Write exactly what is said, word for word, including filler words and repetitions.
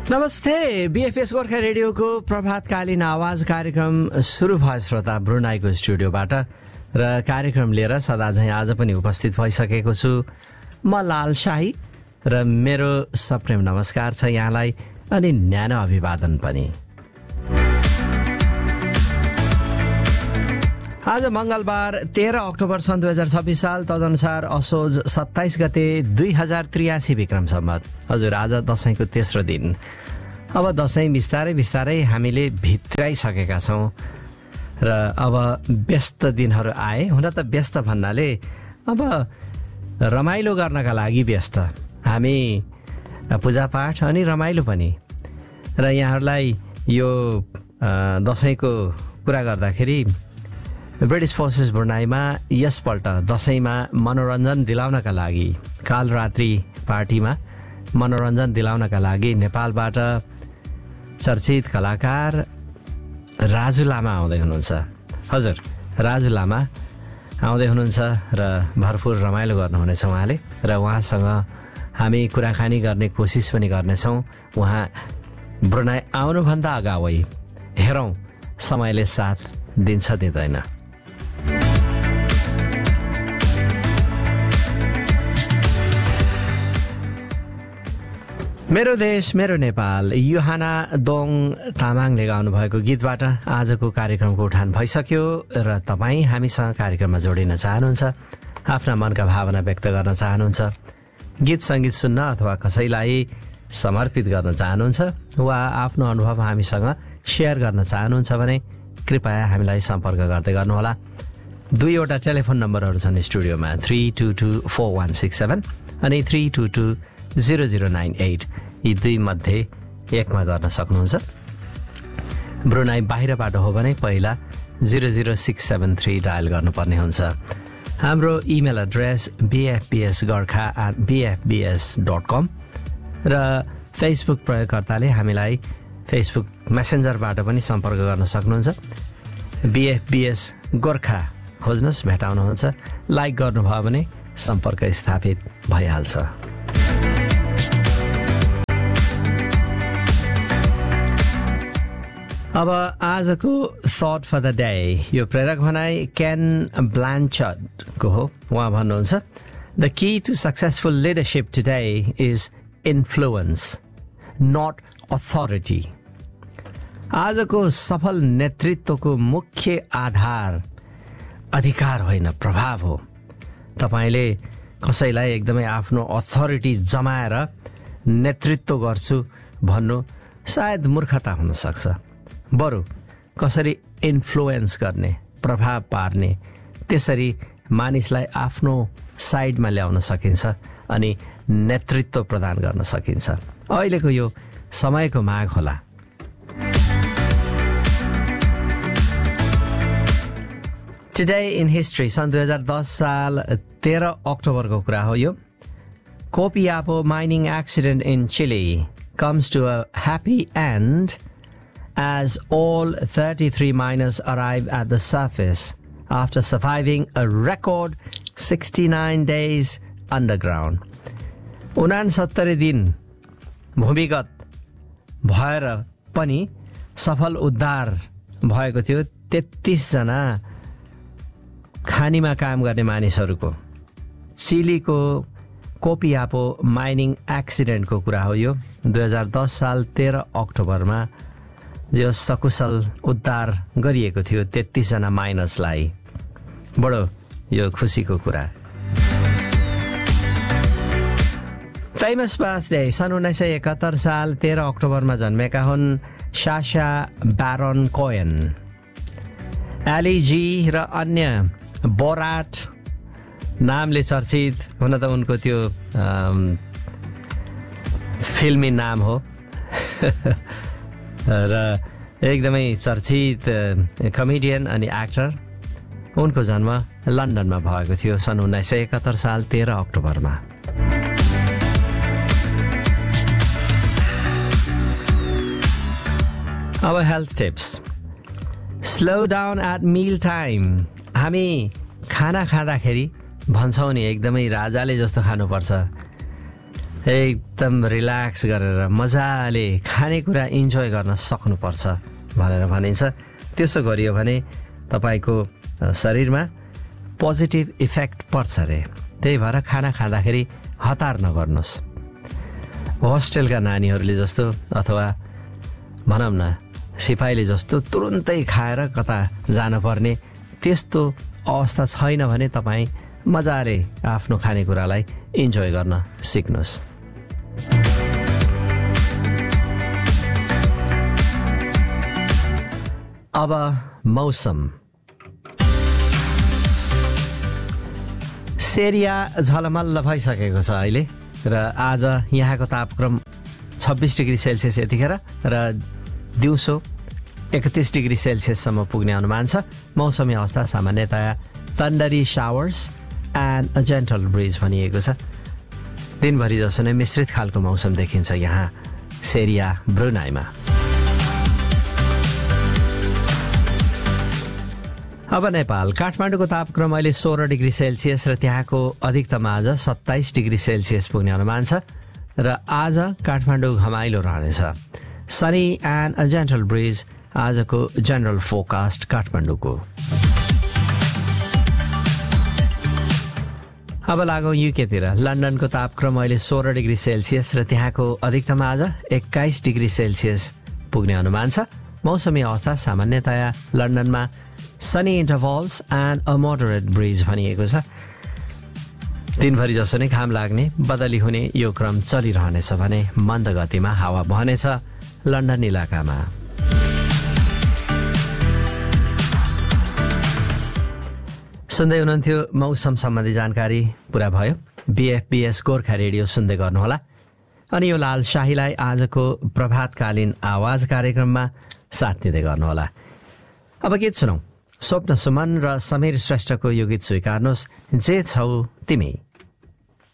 नमस्ते, बीएफएस गोर्खा रेडियोको प्रभातकालीन आवाज कार्यक्रम सुरु भयो श्रोता ब्रुनाईको स्टुडियोबाट र कार्यक्रम लिएर सदा झैं आज पनि उपस्थित भइसकेको छु म लाल शाही र मेरो सप्रेम नमस्कार छ यहाँलाई अनि न्यानो अभिवादन पनि। आज मंगलबार तेह्र अक्टोबर सन् दुई हजार छब्बीस साल तदनुसार असोज सत्ताइस गते दुई हजार त्रियासी विक्रम सम्मत। हजुर, आज दशैंको तेस्रो दिन। अब दशैं बिस्तारै बिस्तारै हामीले भित्राइसकेका छौँ र अब व्यस्त दिनहरू आए। हुन त व्यस्त भन्नाले अब रमाइलो गर्नका लागि व्यस्त, हामी पूजापाठ अनि रमाइलो पनि। र यहाँहरूलाई यो दशैंको कुरा गर्दाखेरि ब्रिटिस फोर्सेस ब्रुनाईमा यसपल्ट दशैंमा मनोरञ्जन दिलाउनका लागि, कालरात्रि पार्टीमा मनोरञ्जन दिलाउनका लागि नेपालबाट चर्चित कलाकार राजु लामा आउँदै हुनुहुन्छ। हजुर, राजु लामा आउँदै हुनुहुन्छ र भरपुर रमाइलो गर्नुहुनेछ उहाँले र उहाँसँग हामी कुराकानी गर्ने कोसिस पनि गर्नेछौँ। उहाँ ब्रुनाई आउनुभन्दा अगावै हेरौँ समयले साथ दिन्छ दिँदैन। मेरो देश मेरो नेपाल, युहाना दोङ तामाङले गाउनुभएको गीतबाट आजको कार्यक्रमको उठान भइसक्यो र तपाईँ हामीसँग कार्यक्रममा जोडिन चाहनुहुन्छ, आफ्ना मनका भावना व्यक्त गर्न चाहनुहुन्छ, गीत सङ्गीत सुन्न अथवा कसैलाई समर्पित गर्न चाहनुहुन्छ वा आफ्नो अनुभव हामीसँग सेयर गर्न चाहनुहुन्छ भने कृपया हामीलाई सम्पर्क गर्दै गर्नुहोला। दुईवटा टेलिफोन नम्बरहरू छन् स्टुडियोमा, three two two four one six seven अनि three two two zero zero nine at. यी दुई मध्ये एकमा गर्न सक्नुहुन्छ। ब्रुनाई बाहिरबाट हो भने पहिला zero zero six seven three dial गर्नुपर्ने हुन्छ। हाम्रो email address बिएफबिएस Gorkha at बिएफबिएस dot कम र फेसबुक प्रयोगकर्ताले हामीलाई फेसबुक मेसेन्जरबाट पनि सम्पर्क गर्न सक्नुहुन्छ। बिएफबिएस गोर्खा खोज्नुहोस्, भेटाउनुहुन्छ। लाइक गर्नुभयो भने सम्पर्क स्थापित भइहाल्छ। अब आजको थट फर द डे, यो प्रेरक भनाइ केन ब्ल्यान्चर्डको हो। उहाँ भन्नुहुन्छ, the key to successful leadership today is influence not authority. आजको सफल नेतृत्वको मुख्य आधार अधिकार होइन, प्रभाव हो। तपाईले कसैलाई एकदमै आफ्नो अथोरिटी जमाएर नेतृत्व गर्छु भन्नु सायद मूर्खता हुन सक्छ। बरु कसरी इन्फ्लुएन्स गर्ने, प्रभाव पार्ने, त्यसरी मानिसलाई आफ्नो साइडमा ल्याउन सकिन्छ अनि नेतृत्व प्रदान गर्न सकिन्छ। अहिलेको यो समयको माग होला। टुडे इन हिस्ट्री, सन् दुई हजार दस साल तेह्र अक्टोबरको कुरा हो यो। कोपियापो mining accident in Chile comes to a happy end as all thirty-three miners arrive at the surface after surviving a record sixty-nine days underground. उनासत्तरी दिन भूमिगत भएर पनि सफल उद्धार भएको थियो तेत्तीस जना खानीमा काम गर्ने मानिसहरूको। चिलीको कोपियापो माइनिङ एक्सिडेन्टको कुरा हो यो। दुई हजार दस साल तेह्र अक्टोबरमा जो सकुशल उद्धार गरिएको थियो तेत्तीस जना माइनर्सलाई। बडो यो खुसीको कुरा। फेमस बर्थडे, सन् उन्नाइस सय एकहत्तर साल तेह्र अक्टोबरमा जन्मेका हुन् साशा ब्यारोन कोएन। एली जी र अन्य बोराट नामले चर्चित, हुन त उनको त्यो फिल्मी नाम हो र एकदमै चर्चित कमेडियन अनि एक्टर। उनको जन्म लन्डनमा भएको थियो सन् उन्नाइस सय एकहत्तर साल तेह्र अक्टोबरमा। अब health tips. Slow down at meal time. हामी खाना खाँदाखेरि भन्छौँ नि एकदमै राजाले जस्तो खानुपर्छ, एकदम रिल्याक्स गरेर मजाले खानेकुरा इन्जोय गर्न सक्नुपर्छ भनेर भनिन्छ। त्यसो गरियो भने तपाईँको शरीरमा पोजिटिभ इफेक्ट पर्छ अरे। त्यही भएर खाना खाँदाखेरि हतार नगर्नुहोस्। होस्टेलका नानीहरूले जस्तो अथवा भनौँ न सिपाहीले जस्तो तुरुन्तै खाएर कता जानुपर्ने त्यस्तो अवस्था छैन भने तपाईँ मजाले आफ्नो खानेकुरालाई इन्जोय गर्न सिक्नुहोस्। अब मौसम। सेरिया झलमल्ल भइसकेको छ अहिले र आज यहाँको तापक्रम छब्बिस डिग्री सेल्सियस यतिखेर र दिउँसो एकतिस डिग्री सेल्सियससम्म पुग्ने अनुमान छ। मौसमी अवस्था सामान्यतया थन्डरी showers and a gentle bridge भनिएको छ। दिनभरि जसो नै मिश्रित खालको मौसम देखिन्छ यहाँ सेरिया ब्रुनाईमा। अब नेपाल। काठमाडौँको तापक्रम अहिले सोह्र डिग्री सेल्सियस र त्यहाँको अधिकतम आज सत्ताइस डिग्री सेल्सियस पुग्ने अनुमान छ र आज काठमाडौँ घमाइलो रहनेछ। Sunny and a gentle bridge आजको जेनरल फोरकास्ट काठमाडौँको। अब लागौँ युकेतिर। लन्डनको तापक्रम अहिले सोह्र डिग्री सेल्सियस र त्यहाँको अधिकतम आज एक्काइस डिग्री सेल्सियस पुग्ने अनुमान छ। मौसमी अवस्था सामान्यतया लन्डनमा Sunny इन्टरभल्स and a moderate bridge भनिएको छ। दिनभरि जसो नै घाम लाग्ने बदली हुने यो क्रम चलिरहनेछ भने मन्द गतिमा हावा बहनेछ लन्डन इलाकामा। सुन्दै हुनुहुन्थ्यो मौसम सम्बन्धी जानकारी पुरा भयो। बिएफबिएस गोर्खा रेडियो सुन्दै गर्नुहोला। अनि यो लाल शाहीलाई आजको प्रभातकालीन आवाज कार्यक्रममा साथ दिँदै गर्नुहोला। अब गीत सुनौ। स्वप्न सुमन र समीर श्रेष्ठको यो गीत स्वीकार्नुहोस्, जे छौ तिमी।